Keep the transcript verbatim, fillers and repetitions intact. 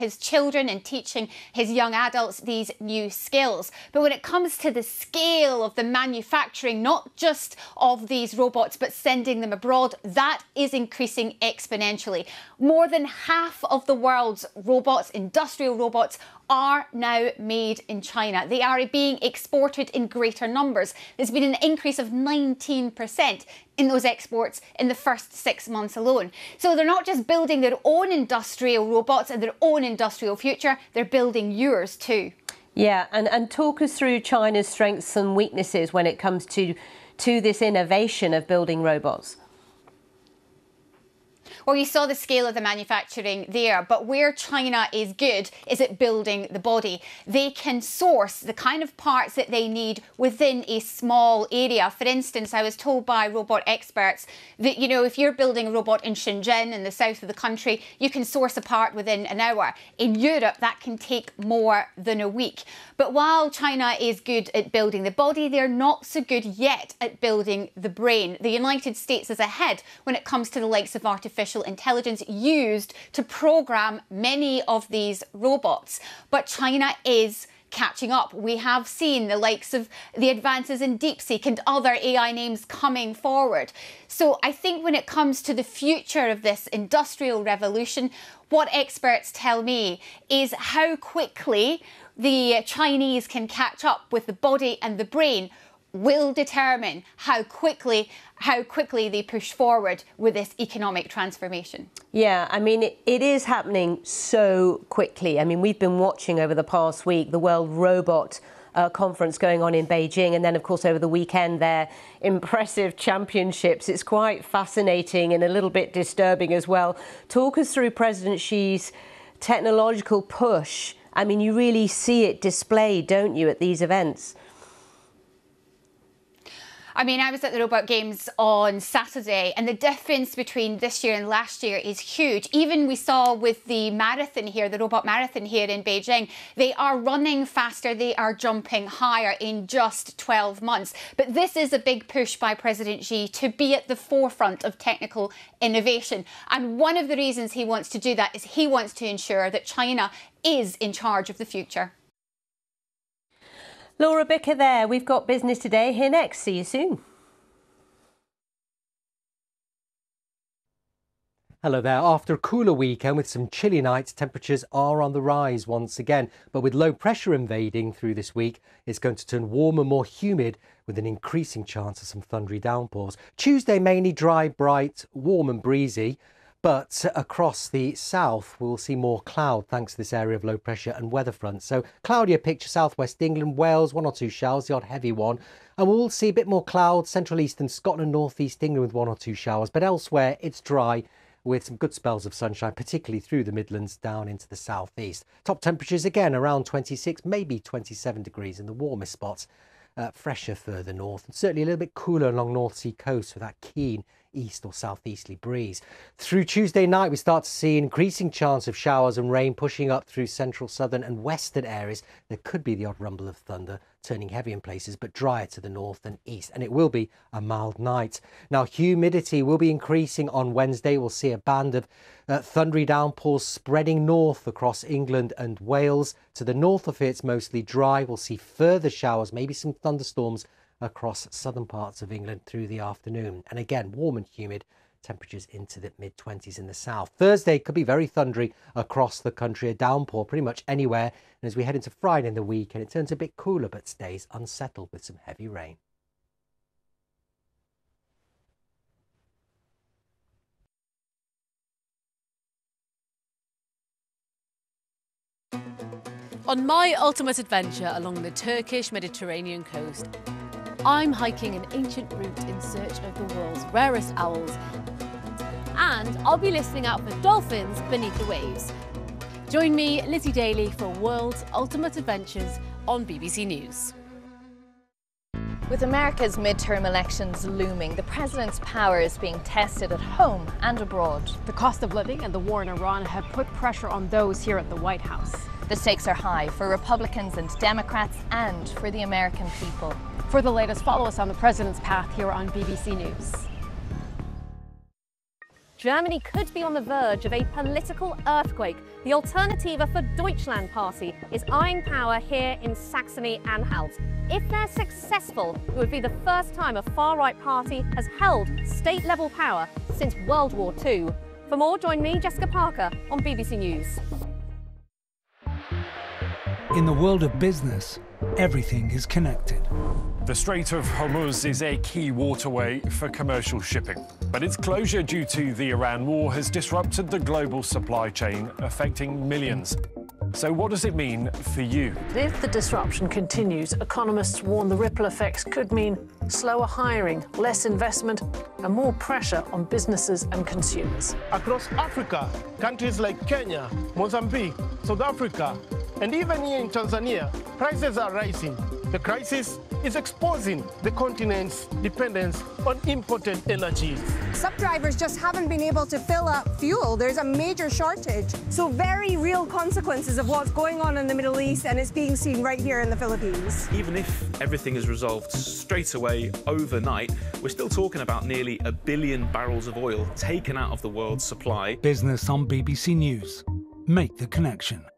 his children and teaching his young adults these new skills. But when it comes to the scale of the manufacturing, not just of these robots, but sending them abroad, that is increasing exponentially. More than half of the world's robots, industrial robots, are now made in China. They are being exported in greater numbers. There's been an increase of nineteen percent in those exports in the first six months alone. So they're not just building their own industrial robots and their own industrial future, they're building yours too. Yeah, and, and talk us through China's strengths and weaknesses when it comes to, to this innovation of building robots. Well, you saw the scale of the manufacturing there, but where China is good is at building the body. They can source the kind of parts that they need within a small area. For instance, I was told by robot experts that, you know, if you're building a robot in Shenzhen in the south of the country, you can source a part within an hour. In Europe, that can take more than a week. But while China is good at building the body, they're not so good yet at building the brain. The United States is ahead when it comes to the likes of artificial intelligence used to program many of these robots. But China is catching up. We have seen the likes of the advances in DeepSeek and other A I names coming forward. So I think when it comes to the future of this industrial revolution, what experts tell me is how quickly the Chinese can catch up with the body and the brain will determine how quickly how quickly they push forward with this economic transformation. Yeah, I mean, it, it is happening so quickly. I mean, we've been watching over the past week the World Robot uh, Conference going on in Beijing, and then, of course, over the weekend, their impressive championships. It's quite fascinating and a little bit disturbing as well. Talk us through President Xi's technological push. I mean, you really see it displayed, don't you, at these events? I mean, I was at the Robot Games on Saturday, and the difference between this year and last year is huge. Even we saw with the marathon here, the Robot Marathon here in Beijing, they are running faster, they are jumping higher in just twelve months. But this is a big push by President Xi to be at the forefront of technical innovation. And one of the reasons he wants to do that is he wants to ensure that China is in charge of the future. Laura Bicker there. We've got business today. Here next. See you soon. Hello there. After a cooler weekend with some chilly nights, temperatures are on the rise once again. But with low pressure invading through this week, it's going to turn warmer, more humid, with an increasing chance of some thundery downpours. Tuesday, mainly dry, bright, warm and breezy. But across the south, we'll see more cloud thanks to this area of low pressure and weather front. So cloudier picture, southwest England, Wales, one or two showers, the odd heavy one. And we'll see a bit more cloud, central eastern Scotland, northeast England with one or two showers. But elsewhere, it's dry with some good spells of sunshine, particularly through the Midlands down into the southeast. Top temperatures again around twenty-six, maybe twenty-seven degrees in the warmest spots. Uh, fresher further north and certainly a little bit cooler along North Sea coast with that keen east or southeasterly breeze. Through Tuesday night, we start to see an increasing chance of showers and rain pushing up through central, southern and western areas. There could be the odd rumble of thunder, turning heavy in places, but drier to the north and east. And it will be a mild night. Now, humidity will be increasing on Wednesday. We'll see a band of uh, thundery downpours spreading north across England and Wales. To the north of it, it's mostly dry. We'll see further showers, maybe some thunderstorms across southern parts of England through the afternoon. And again, warm and humid, temperatures into the mid twenties in the south. Thursday could be very thundery across the country, a downpour pretty much anywhere. And as we head into Friday in the week, and it turns a bit cooler but stays unsettled with some heavy rain. On my ultimate adventure along the Turkish Mediterranean coast, I'm hiking an ancient route in search of the world's rarest owls. And I'll be listening out for dolphins beneath the waves. Join me, Lizzie Daly, for World's Ultimate Adventures on B B C News. With America's midterm elections looming, the president's power is being tested at home and abroad. The cost of living and the war in Iran have put pressure on those here at the White House. The stakes are high for Republicans and Democrats and for the American people. For the latest, follow us on the president's path here on B B C News. Germany could be on the verge of a political earthquake. The Alternative for Deutschland party is eyeing power here in Saxony-Anhalt. If they're successful, it would be the first time a far-right party has held state-level power since World War Two. For more, join me, Jessica Parker, on B B C News. In the world of business, everything is connected. The Strait of Hormuz is a key waterway for commercial shipping, but its closure due to the Iran war has disrupted the global supply chain, affecting millions. So what does it mean for you? If the disruption continues, economists warn the ripple effects could mean slower hiring, less investment, and more pressure on businesses and consumers. Across Africa, countries like Kenya, Mozambique, South Africa, and even here in Tanzania, prices are rising. The crisis is exposing the continent's dependence on imported energies. Some drivers just haven't been able to fill up fuel. There's a major shortage. So very real consequences of what's going on in the Middle East, and it's being seen right here in the Philippines. Even if everything is resolved straight away overnight, we're still talking about nearly a billion barrels of oil taken out of the world's supply. Business on B B C News. Make the connection.